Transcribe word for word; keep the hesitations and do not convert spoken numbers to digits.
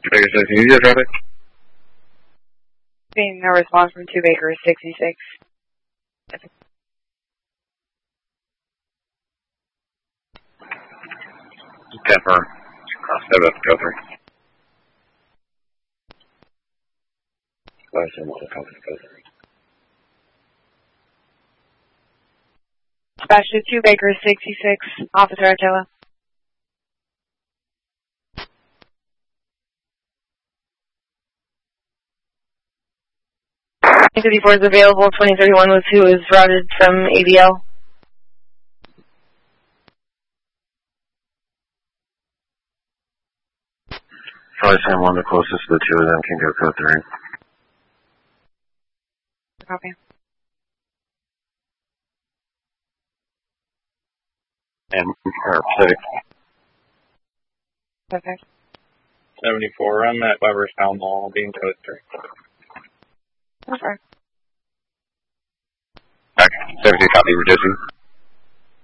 Baker says, can you use traffic? Being no response from two Baker sixty-six. Confirm. Cross seven, go three. Five seven, go three. Dispatch to two Baker sixty-six, Officer Attila. twenty thirty-four is available, twenty thirty-one was who is routed from A B L. Five seven one, the closest to the two of them can go code three. Copy. And, or Pacific. Perfect. seventy-four, I'm at Weber's Town Mall, being code three. Okay. Okay, seventy-two, copy, reducing.